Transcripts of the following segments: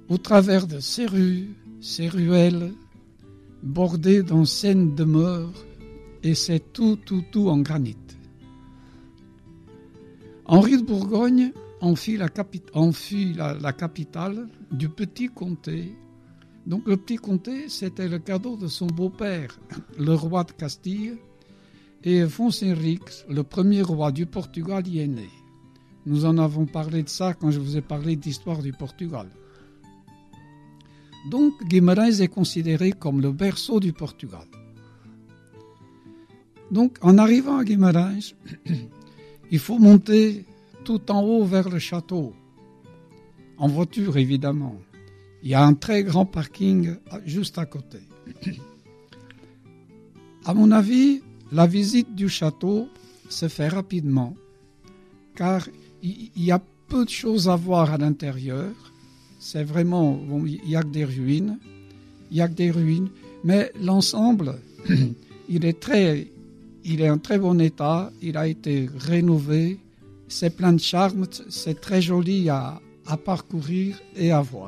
au travers de ces rues, ces ruelles, bordées d'anciennes demeures, et c'est tout en granit. Henri de Bourgogne enfuit la capitale du petit comté. Donc le petit comté, c'était le cadeau de son beau-père, le roi de Castille, et Afonso Henriques, le premier roi du Portugal, y est né. Nous en avons parlé de ça quand je vous ai parlé d'histoire du Portugal. Donc Guimarães est considéré comme le berceau du Portugal. Donc en arrivant à Guimarães, il faut monter tout en haut vers le château, en voiture évidemment. Il y a un très grand parking juste à côté. À mon avis, la visite du château se fait rapidement, car il y a peu de choses à voir à l'intérieur. C'est vraiment, il n'y a que des ruines, mais l'ensemble, il est en très bon état, il a été rénové, c'est plein de charme, c'est très joli à parcourir et à voir.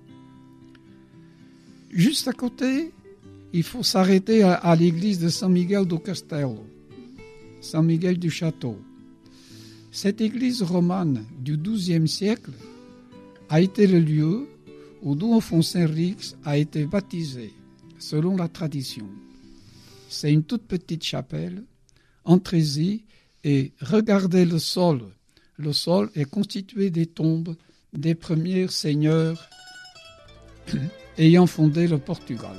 Juste à côté, il faut s'arrêter à l'église de San Miguel do Castelo, San Miguel du Château. Cette église romane du XIIe siècle a été le lieu où Dom Afonso Henriques a été baptisé, selon la tradition. C'est une toute petite chapelle. Entrez-y et regardez le sol. Le sol est constitué des tombes des premiers seigneurs ayant fondé le Portugal.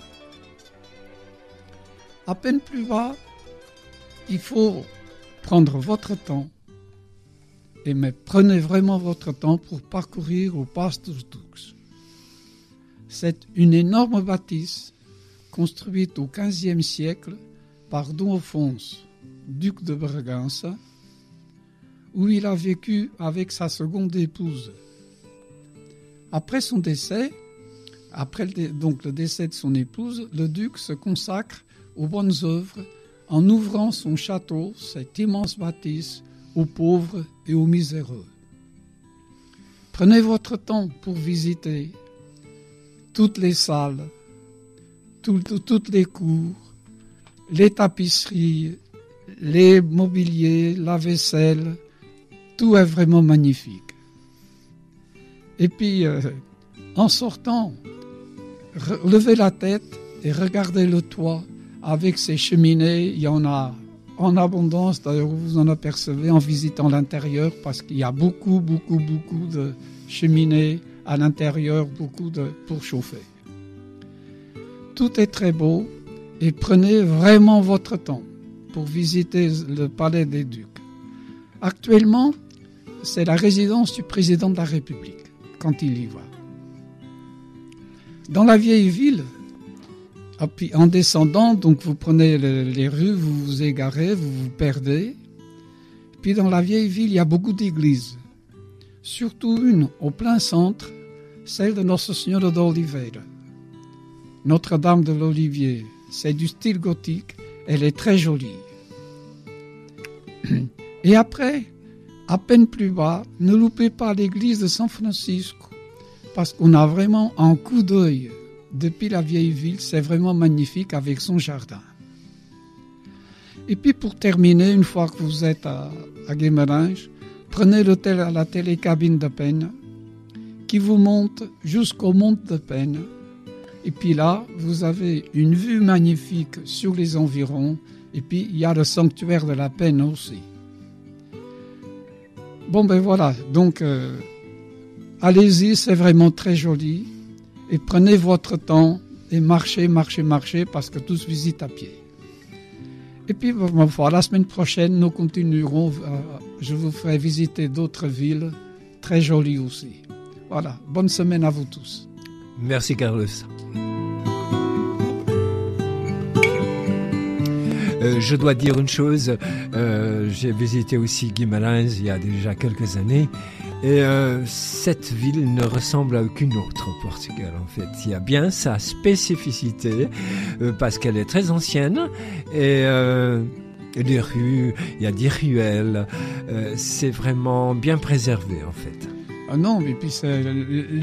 À peine plus bas, il faut prendre votre temps, mais prenez vraiment votre temps pour parcourir au Pas dos Duques. C'est une énorme bâtisse construite au XVe siècle par Dom Afonso, duc de Bragança, où il a vécu avec sa seconde épouse. Après son décès, le décès de son épouse, le duc se consacre aux bonnes œuvres en ouvrant son château, cette immense bâtisse, aux pauvres et aux miséreux. Prenez votre temps pour visiter toutes les salles, toutes les cours, les tapisseries, les mobiliers, la vaisselle, tout est vraiment magnifique. Et puis, en sortant, levez la tête et regardez le toit avec ses cheminées. Il y en a en abondance, d'ailleurs vous en apercevez en visitant l'intérieur, parce qu'il y a beaucoup de cheminées à l'intérieur, pour chauffer. Tout est très beau et prenez vraiment votre temps pour visiter le palais des Ducs. Actuellement, c'est la résidence du président de la République, quand il y va. Dans la vieille ville, puis en descendant, donc vous prenez les rues, vous vous égarez, vous vous perdez. Puis dans la vieille ville, il y a beaucoup d'églises. Surtout une au plein centre, celle de Nossa Senhora de Oliveira. Notre-Dame de l'Olivier, c'est du style gothique, elle est très jolie. Et après, à peine plus bas, ne loupez pas l'église de San Francisco, parce qu'on a vraiment un coup d'œil depuis la vieille ville, c'est vraiment magnifique avec son jardin. Et puis pour terminer, une fois que vous êtes à Guimarães, prenez l'hôtel à la télécabine de Penha, qui vous monte jusqu'au Monte de Penha. Et puis là, vous avez une vue magnifique sur les environs, et puis il y a le sanctuaire de la Penha aussi. Bon ben voilà, donc allez-y, c'est vraiment très joli. Et prenez votre temps et marchez, parce que tous visitent à pied. Et puis, la semaine prochaine, nous continuerons. Je vous ferai visiter d'autres villes très jolies aussi. Voilà, bonne semaine à vous tous. Merci Carlos. Je dois dire une chose, j'ai visité aussi Guimarães il y a déjà quelques années. Et cette ville ne ressemble à aucune autre au Portugal, en fait. Il y a bien sa spécificité, parce qu'elle est très ancienne, et des rues, il y a des ruelles, c'est vraiment bien préservé, en fait. Ah non, mais puis